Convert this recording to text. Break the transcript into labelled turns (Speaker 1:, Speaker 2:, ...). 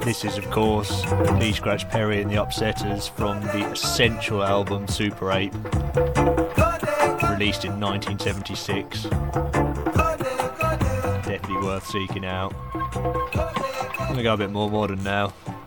Speaker 1: This is, of course, Lee Scratch Perry and the Upsetters from the Essential album Super Ape, released in 1976. Definitely worth seeking out. I'm going to go a bit more modern now.